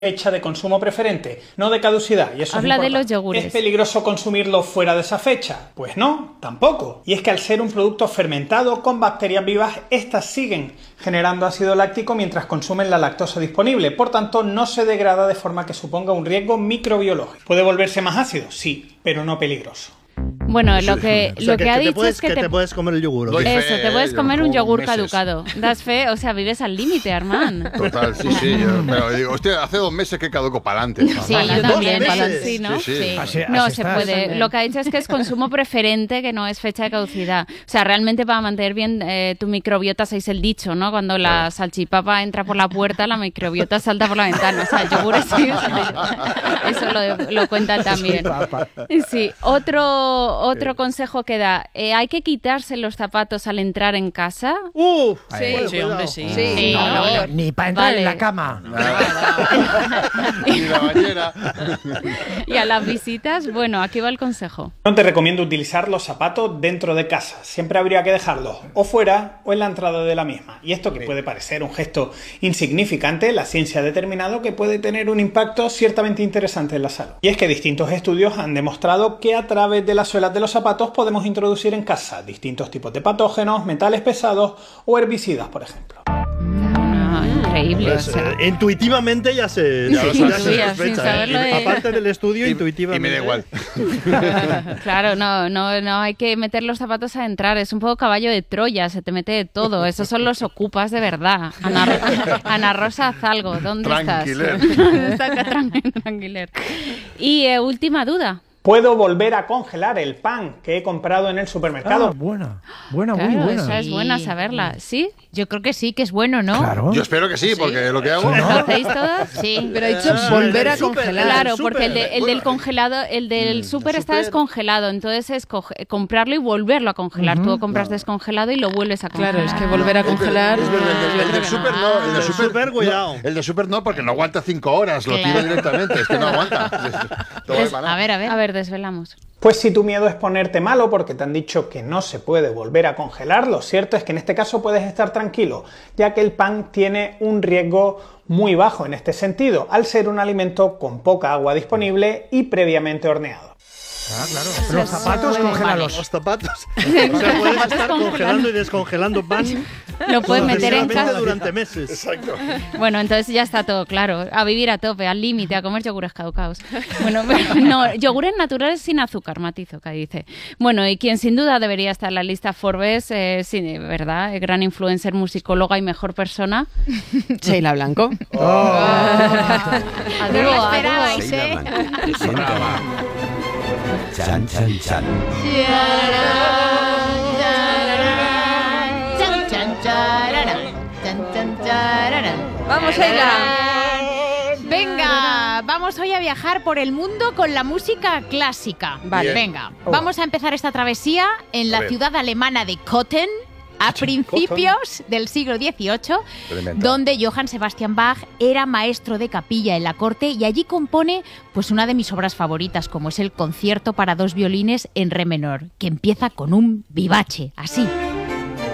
fecha de consumo preferente, no de caducidad. Y eso habla de los yogures. ¿Es peligroso consumirlo fuera de esa fecha? Pues no, tampoco. Y es que al ser un producto fermentado con bacterias vivas, estas siguen generando ácido láctico mientras consumen la lactosa disponible. Por tanto, no se degrada de forma que suponga un riesgo microbiológico. ¿Puede volverse más ácido? Sí, pero no peligroso. Bueno, lo que ha dicho es que te puedes comer el yogur. Eso, te puedes comer un yogur caducado. Das fe, o sea, vives al límite, Armand. Total, sí. Pero digo, hostia, hace 2 meses que caduco para adelante. Sí, yo también. Sí, ¿no? Sí. No, se puede. Lo que ha dicho es que es consumo preferente, que no es fecha de caducidad. O sea, realmente para mantener bien tu microbiota, sabéis el dicho, ¿no? Cuando la salchipapa entra por la puerta, la microbiota salta por la ventana. O sea, el yogur es eso lo cuentan también. Sí, otro consejo que da, hay que quitarse los zapatos al entrar en casa. Sí, hombre, sí. No, ni para entrar en la cama. Ni la bañera. Y a las visitas, bueno, aquí va el consejo. No te recomiendo utilizar los zapatos dentro de casa. Siempre habría que dejarlos o fuera o en la entrada de la misma. Y esto que puede parecer un gesto insignificante, la ciencia ha determinado que puede tener un impacto ciertamente interesante en la salud. Y es que distintos estudios han demostrado que a través de las suelas de los zapatos podemos introducir en casa distintos tipos de patógenos, metales pesados o herbicidas, por ejemplo. Increíble. Pues, intuitivamente ya se sospecha. Aparte del estudio, intuitivamente. Y me da igual. Claro, no hay que meter los zapatos a entrar. Es un poco caballo de Troya, se te mete de todo. Esos son los ocupas de verdad. Ana Rosa Zalgo, ¿dónde Tranquiler. estás? Tranquiler. Y última duda. ¿Puedo volver a congelar el pan que he comprado en el supermercado? Buena, Claro, muy buena. esa es buena saberla. ¿Sí? Yo creo que sí, que es bueno, ¿no? Claro. Yo espero que sí, porque lo que hago... ¿Lo hacéis todas? Sí. Pero ha dicho volver a congelar. Claro, porque el del congelado, el del súper está descongelado, entonces es comprarlo y volverlo a congelar. Tú compras descongelado y lo vuelves a congelar. Claro, es que volver a congelar... Es verdad, el del súper no. El del súper, cuidado. El del súper no, porque no aguanta 5 horas. Lo tiro directamente, es que no aguanta. A ver, desvelamos. Pues si tu miedo es ponerte malo porque te han dicho que no se puede volver a congelar, lo cierto es que en este caso puedes estar tranquilo, ya que el pan tiene un riesgo muy bajo en este sentido, al ser un alimento con poca agua disponible y previamente horneado. Claro. Los zapatos, congélalos. Los zapatos. O sea, puedes estar congelando y descongelando pan. Lo puedes meter en casa durante meses. Exacto. Bueno, entonces ya está todo claro. A vivir a tope, al límite, a comer yogures caducados. Bueno, no, yogures naturales sin azúcar, matizo, que dice. Bueno, y quien sin duda debería estar en la lista Forbes, sí, ¿verdad? Gran influencer, musicóloga y mejor persona. Sheila Blanco. No lo esperabais, ¿eh? Chan, chan, chan. Vamos allá. Venga, vamos hoy a viajar por el mundo con la música clásica. Vale. Venga, vamos a empezar esta travesía en la ciudad alemana de Cothen, a principios del siglo XVIII, donde Johann Sebastian Bach era maestro de capilla en la corte y allí compone pues una de mis obras favoritas, como es el concierto para 2 violines en re menor, que empieza con un vivace, así.